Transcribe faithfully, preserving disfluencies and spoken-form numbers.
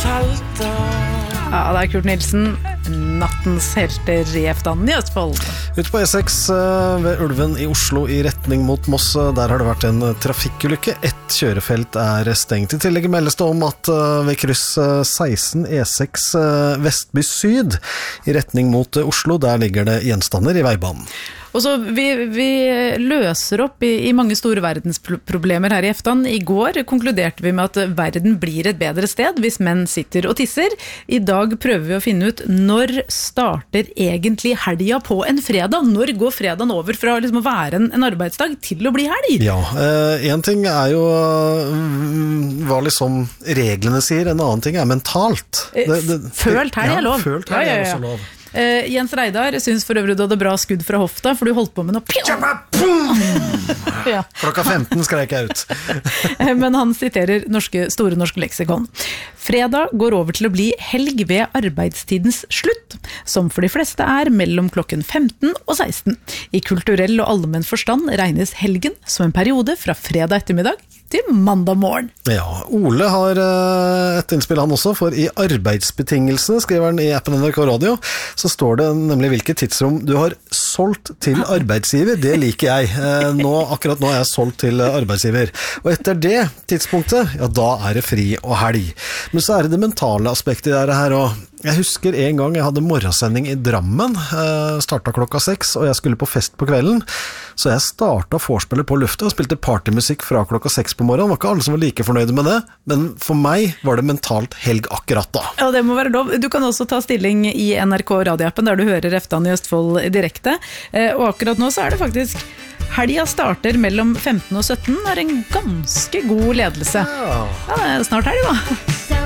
Ja, det er Kurt Nilsen, nattens helter i Eftanen i Østfold. Ute på E seks ved Ulven i Oslo i retning mot Moss, der har det vært en trafikkulykke. Ett kjørefelt er stengt. I tillegg meldes det om at ved kryss seksten E seks Vestby Syd i retning mot Oslo, der ligger det gjenstander i veibanen. Og så vi, vi løser opp i, i mange store verdensproblemer her i Eftan. I går konkluderte vi med at verden blir et bedre sted hvis menn sitter og tisser. I dag prøver vi å finne ut når starter egentlig helga på en fredag? Når går fredagen over fra liksom å være en, en arbeidsdag til å bli helg? Ja, eh, en ting er jo hva liksom reglene sier, en annen ting er mentalt. Det, det, følt helg er lov. Ja, følt helg er også lov. Uh, Jens Reidar synes for øvrig du hadde bra skudd fra hofta, for du holdt på med noe ja. Klokka femten skrek jeg ut. Men han siterer norske, Store norske leksikon. Fredag går over til å bli helg ved arbeidstidens slutt, som for de fleste er mellom klokken femten og seksten. I kulturell og allmenn forstand regnes helgen som en periode fra fredag ettermiddag til mandag morgen. Ja, Ole har et innspill han også, for i arbeidsbetingelsene, skriver han i appen N R K Radio, så står det nemlig hvilket tidsrom du har solgt til arbeidsgiver. Det liker jeg. Nå, akkurat nå er jeg solgt til arbeidsgiver. Og etter det tidspunktet, ja, da er det fri og helg. Men så er det det mentale aspektet i det her, og jeg husker en gang jeg hadde morgensending i Drammen, startet klokka seks, og jeg skulle på fest på kvelden, så jeg startet vorspielet på lufta og spilte partymusikk fra klokka seks på morgenen. Det var ikke alle som var like fornøyde med det, men for meg var det mentalt helg akkurat da. Ja, det må være lov. Du kan også ta stilling i N R K radioappen, der du hører Eftan i Østfold direkte, og akkurat nå så er det faktisk helga starter mellom femten og sytten, er en ganske god ledelse. Ja, det er snart helg da.